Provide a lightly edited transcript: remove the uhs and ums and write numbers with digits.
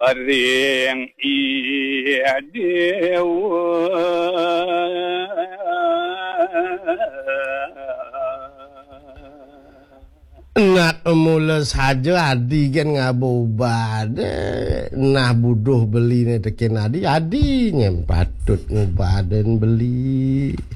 ring ia dewa nak mula saja adi kan ngabubad nah buduh beli ni tekin adi nyem patut ngubaden beli